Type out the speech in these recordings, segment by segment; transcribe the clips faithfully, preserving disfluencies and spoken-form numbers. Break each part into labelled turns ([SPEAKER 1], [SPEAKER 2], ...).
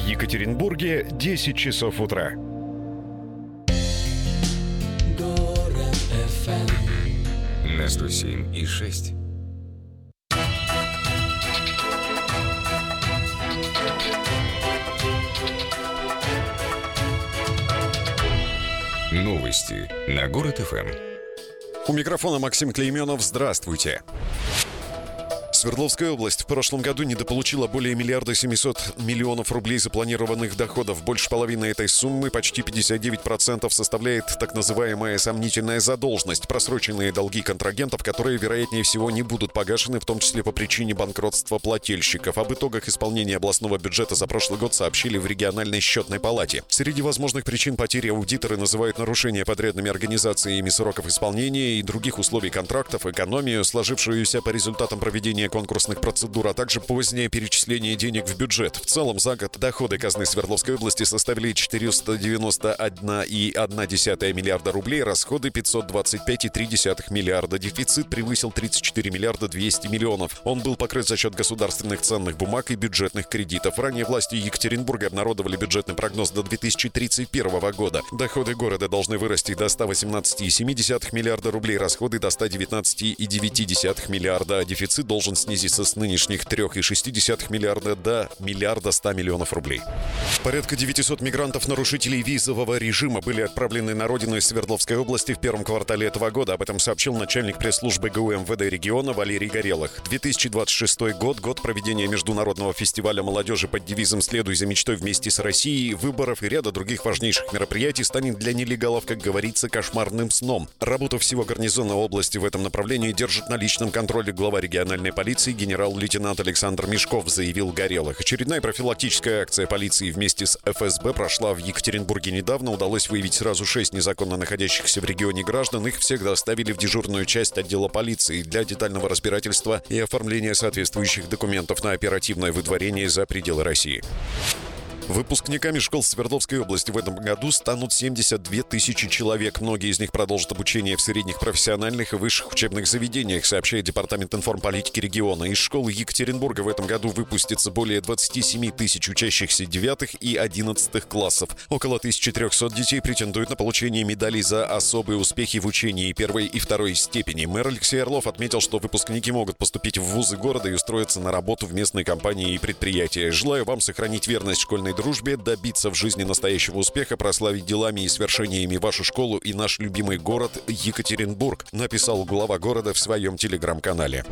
[SPEAKER 1] Екатеринбурге десять часов утра.
[SPEAKER 2] Город эф эм
[SPEAKER 3] на сто семь и шесть. Новости на Город эф эм.
[SPEAKER 4] У микрофона Максим Клейменов. Здравствуйте. Свердловская область в прошлом году недополучила более миллиарда семисот миллионов рублей запланированных доходов. Больше половины этой суммы, почти пятьдесят девять процентов, составляет так называемая сомнительная задолженность, просроченные долги контрагентов, которые, вероятнее всего, не будут погашены, в том числе по причине банкротства плательщиков. Об итогах исполнения областного бюджета за прошлый год сообщили в региональной счетной палате. Среди возможных причин потери аудиторы называют нарушение подрядными организациями сроков исполнения и других условий контрактов, экономию, сложившуюся по результатам проведения конкурсных процедур, а также позднее перечисление денег в бюджет. В целом за год доходы казны Свердловской области составили четыреста девяносто один и одна десятая миллиарда рублей, расходы пятьсот двадцать пять и три десятых миллиарда. Дефицит превысил тридцать четыре миллиарда двести миллионов. Он был покрыт за счет государственных ценных бумаг и бюджетных кредитов. Ранее власти Екатеринбурга обнародовали бюджетный прогноз до две тысячи тридцать первого года. Доходы города должны вырасти до ста восемнадцати и семи десятых миллиарда рублей, расходы до ста девятнадцати и девяти десятых миллиарда, а дефицит должен снизиться с нынешних трёх и шести десятых миллиарда до миллиарда ста миллионов рублей. Порядка девятисот мигрантов-нарушителей визового режима были отправлены на родину из Свердловской области в первом квартале этого года. Об этом сообщил начальник пресс-службы ГУ эм вэ дэ региона Валерий Горелых. две тысячи двадцать шестой год – год проведения международного фестиваля молодежи под девизом «Следуй за мечтой вместе с Россией», выборов и ряда других важнейших мероприятий станет для нелегалов, как говорится, кошмарным сном. Работу всего гарнизона области в этом направлении держит на личном контроле глава региональной полиции генерал-лейтенант Александр Мешков, заявил Горелых. Очередная профилактическая акция полиции вместе с эф эс бэ прошла в Екатеринбурге недавно. Удалось выявить сразу шесть незаконно находящихся в регионе граждан. Их всех доставили в дежурную часть отдела полиции для детального разбирательства и оформления соответствующих документов на оперативное выдворение за пределы России. Выпускниками школ Свердловской области в этом году станут семьдесят две тысячи человек. Многие из них продолжат обучение в средних профессиональных и высших учебных заведениях, сообщает Департамент информполитики региона. Из школы Екатеринбурга в этом году выпустится более двадцати семи тысяч учащихся девятых и одиннадцатых классов. Около тысячи трёхсот детей претендуют на получение медалей за особые успехи в учении первой и второй степени. Мэр Алексей Орлов отметил, что выпускники могут поступить в вузы города и устроиться на работу в местные компании и предприятия. Желаю вам сохранить верность школьной дружбе, добиться в жизни настоящего успеха, прославить делами и свершениями вашу школу и наш любимый город Екатеринбург, написал глава города в своем телеграм-канале.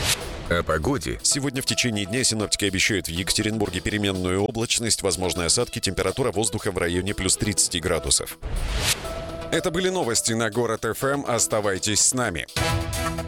[SPEAKER 3] О погоде.
[SPEAKER 4] Сегодня в течение дня синоптики обещают в Екатеринбурге переменную облачность, возможные осадки, температура воздуха в районе плюс тридцати градусов. Это были новости на Город эф эм. Оставайтесь с нами.